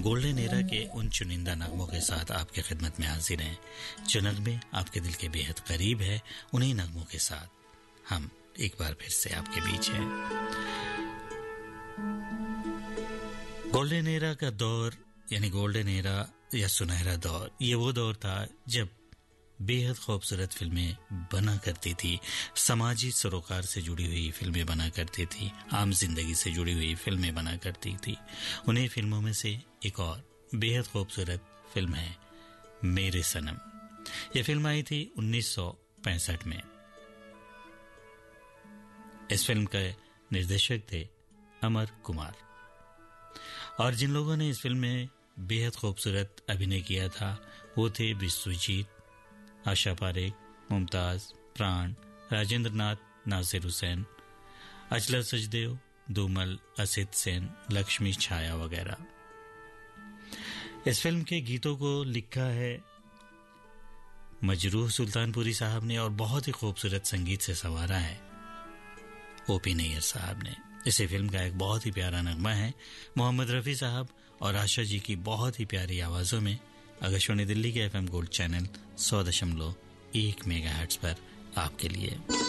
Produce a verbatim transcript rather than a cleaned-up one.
Golden era के उन चुनिंदा नगमों के साथ आपकी खिदमत में हाजिर हैं जो नगमे आपके दिल के बेहद करीब है। उन्हीं नगमों के साथ हम एक बार फिर से आपके बीच हैं। गोल्डन एरा का दौर यानी गोल्डन एरा या सुनहरा दौर, ये वो दौर था जब बेहद खूबसूरत फिल्में बना करती थी, समाजी सरोकार से जुड़ी हुई फिल्में बना करती थी, आम जिंदगी से जुड़ी हुई फिल्में बना करती थी। उन्हीं फिल्मों में से एक और बेहद खूबसूरत फिल्म है मेरे सनम। यह फिल्म आई थी उन्नीस सौ पैंसठ में। इस फिल्म के निर्देशक थे अमर कुमार, और जिन लोगों ने इस फिल्म में बेहद खूबसूरत अभिनय किया था वो थे विश्वजीत, आशा पारेख, मुमताज, प्राण, राजेंद्र नाथ, नासिर हुसैन, अचला सचदेव, धूमल, असित सेन, लक्ष्मी छाया वगैरह। इस फिल्म के गीतों को लिखा है मजरूह सुल्तानपुरी साहब ने और बहुत ही खूबसूरत संगीत से संवारा है ओपी नैयर साहब ने। इसी फिल्म का एक बहुत ही प्यारा नगमा है मोहम्मद रफी साहब और आशा जी की बहुत ही प्यारी आवाजों में, आकाशवाणी दिल्ली के एफएम गोल्ड चैनल सौ दशमलव एक मेगाहर्ट्ज पर आपके लिए।